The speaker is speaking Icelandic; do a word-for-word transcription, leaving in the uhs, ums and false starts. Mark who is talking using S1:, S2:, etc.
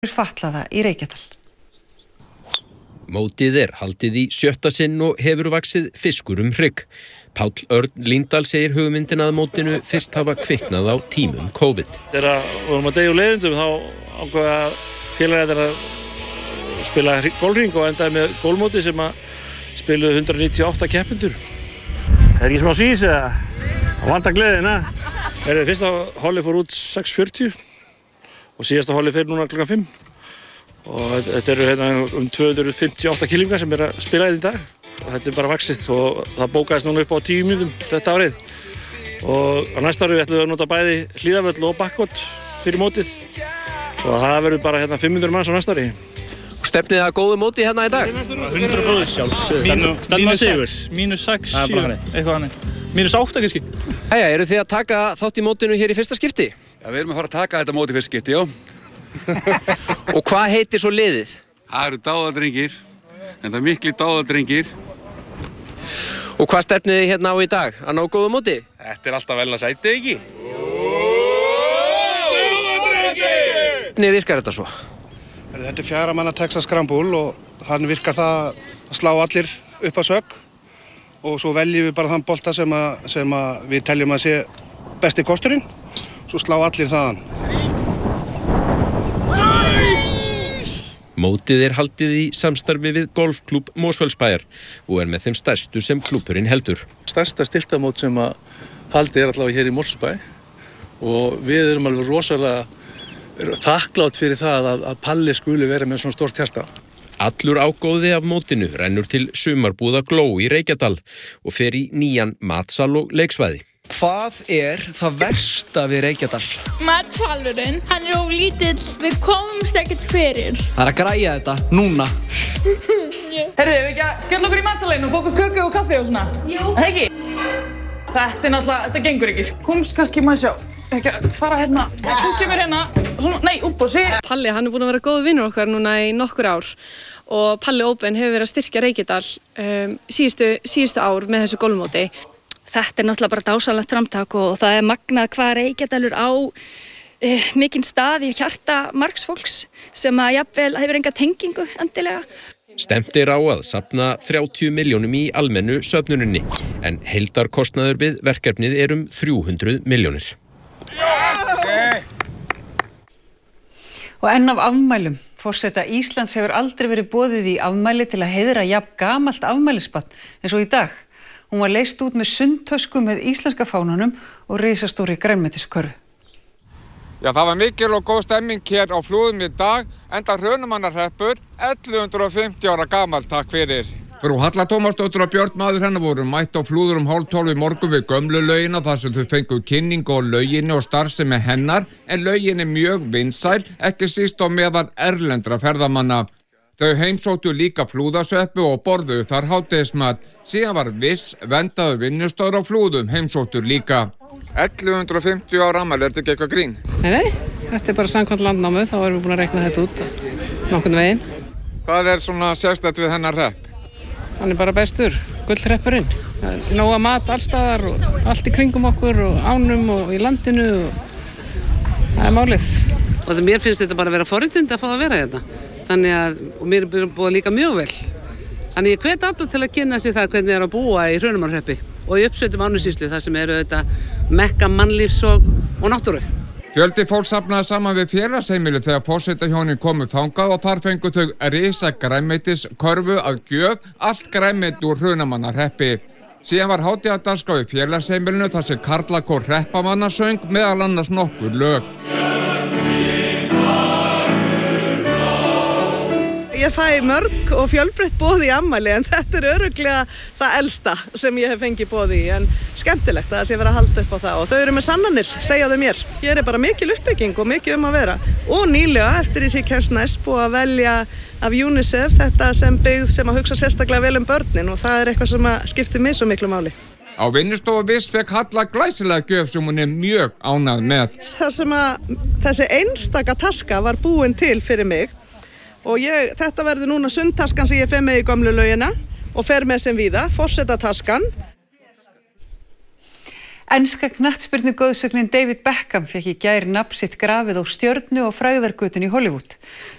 S1: fatlaða í Reykjadal.
S2: Mótið er haldið í sjötta sinn og hefur vaxið fiskur um hrygg. Páll Örn Líndal segir hugmyndina að mótinu fyrst hafa kviknað á tímum COVID.
S3: Þegar við vorum að deyja úr leiðindum þá ákveða félagar að spila golfhring og endaði með golfmóti sem að spiluðu hundrað níutíu og átta keppendur. Það er ekki smá sís eða að vanda gleðina. Það er fyrsta holið fór út sex fjörutíu og síðasta holið fyrir núna klukkan fimm. Og þetta eru hérna um tvö hundruð fimmtíu og átta kylfingar sem er að spila í dag. Og þetta er bara vaxið og það bókaðist núna upp á tíu mínútum þetta árið. Og á næsta ári ætlum við að nota bæði Hlíðavöll og Bakkot fyrir mótið. Svo það verður bara hérna fimm hundruð manns á næsta ári.
S2: Stefnið að góðu móti hérna í dag?
S3: hundrað prósent sjálfs. Mínus sex, mínus sex, sjö, eitthvað hannig. Mínus átta kannski.
S2: Jæja, eru þið að taka þátt í mótinu hér í fyrsta skipti?
S4: Já, við erum að fara að taka þetta móti í fyrsta skipti, já.
S2: Og hvað heitir svo liðið?
S4: Það eru dáðadrengir, en það er mikli dáðadrengir.
S2: Og hvað stefnið þið hérna á í dag? Að ná góðu móti?
S5: Þetta er alltaf vel að sæti, ekki?
S2: Hvernig virkar þetta svo?
S6: Þetta er fjara manna Texas Scramble og þannig virkar það að slá allir upp að sögg og svo veljum við bara þann bolta sem, að, sem að við teljum að sé besti kosturinn, svo slá allir þaðan.
S2: Mótið er haldið í samstarfi við golfklúbb Mosfellsbæjar og er með þeim stærstu sem klúbburinn heldur.
S3: Stærsta styrktamót sem að haldið er allavega hér í Mosfellsbæ og við erum alveg rosalega þakklátt fyrir það að, að Palli skuli vera með svona stórt hjarta.
S2: Allur ágóði af mótinu rennur til sumarbúða Gló í Reykjadal og fer í nýjan matsal og leiksvæði.
S7: Hvað er það versta við Reykjadal?
S8: Matsalurinn, hann er of lítill, við komumst ekkert fyrir.
S7: Það er að græja þetta, núna.
S9: Herðu, við ekki að skella okkur í matsalinn og fóka köku og kaffi og svona? Jú. Hegi? Þetta er náttúrulega, þetta gengur ekki. Komst kannski maður sjá. Ekki að fara hérna, þú kemur hérna, svona, nei, upp og sig.
S10: Palli, hann er búinn að vera góð vinnur okkar núna í nokkur ár og Palli Open hefur verið að styrkja Reykjadal um, síðustu, síðustu ár með þessu golfmóti.
S11: Þetta er náttúrulega bara dásamlegt framtak og það er magnað hvað Reykjadalur á uh, mikinn stað í hjarta margs fólks sem að jafnvel hefur enga tengingu endilega.
S2: Stefnt er á að safna þrjátíu milljónum í almennu söfnuninni en heildarkostnaður við verkefnið er um þrjú hundruð milljónir.
S1: Og enn af afmælum. Forseta Íslands hefur aldrei verið boðið í afmæli til að heiðra jafn gamalt afmælisbarn eins og í dag. Hún var leyst út með sundtösku með íslenska fánanum og risastóri grænmetisköru.
S12: Já, það var mikil og góð stemming hér á Flúðum í dag, enda Hrunamannahreppur ellefu hundruð fimmtíu ára gamall, takk fyrir. Frú Halla Tómasdóttir og Björn maður hennar voru mætt á Flúður um hálf tólf í morgun við gömlu laugina þar sem þau fengu kynningu á lauginni og starfsemi hennar, en laugin er mjög vinsæl, ekki síst á meðal erlendra ferðamanna. Þau heimsóttu líka Flúðasveppu og borðuðu þar hádegismat. Síðan var viss vendaður vinnustöður á Flúðum heimsóttur líka. ellefu hundruð fimmtíu ára afmæli, er þetta ekki eitthvað grín?
S13: Nei, nei, þetta er bara samkvæmt landnámu, þá erum við búin að reikna þetta út nokkurn veginn.
S12: Hvað er svona sérstætt við hennar hrepp?
S13: Hann er bara bestur, gullhreppurinn. Nóga mat allstaðar og allt í kringum okkur og ánum og í landinu og það er málið.
S14: Og það, mér finnst þetta bara að vera forréttindi að fá að vera hérna. Þannig að, og mér er búið líka mjög vel. Þannig ég hvet alla til að kynna sér það hvernig það er að búa í Hrunamannhreppi og í Uppsveitum Árnessýslu þar sem eru þetta mekka mannlífs og, og náttúru.
S12: Fjöldi fólk safnaði saman við félagsheimili þegar forsetahjónin komu þangað og þar fengu þau risa grænmetiskörfu að gjöf, allt grænmeti úr Hrunamannarhreppi. Síðan var hátíðardagskrá í félagsheimilinu þar sem karlakór hreppamanna söng meðal annars nokkur lög.
S15: Ég fæ mörg og fjölbreytt boð í afmæli en þetta er örugglega það elsta sem ég hef fengið boð í en skemmtilegt að það sé verið að halda upp á það og þau eru með sannanir, segja þau mér. Hér er bara mikil uppbygging og mikið um að vera og nýlega eftir því sem ég kemst næst búið að velja af UNICEF þetta sem byggð sem að hugsa sérstaklega vel um börnin og það er eitthvað sem að skiptir mig svo miklu máli.
S12: Á vinnustofu Viss fekk Halla glæsilega gjöf sem hún er mjög ánægð með.
S15: Það sem að þessi einstaka taska var búin til fyrir mig og ég, þetta verður núna sundtaskan sem ég fer með í gömlu laugina og fer með sem víða, forsetataskan.
S1: Enska knattspyrnu góðsögnin David Beckham fékk í gær nafn sitt grafið á stjörnu og frægðargötun í Hollywood.